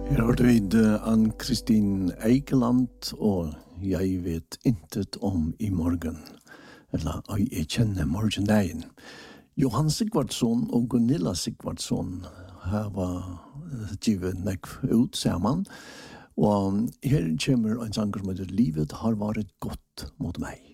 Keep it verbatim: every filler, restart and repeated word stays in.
Her har vi Ann-Kristin Eikeland, og jeg vet intet om i morgen. Eller, jeg kjenner morgendagen. Johan Sigvardsson og Gunilla Sigvardsson har givet nekv ut sammen, og her kommer en sanger som heter «Livet har vært godt mot meg».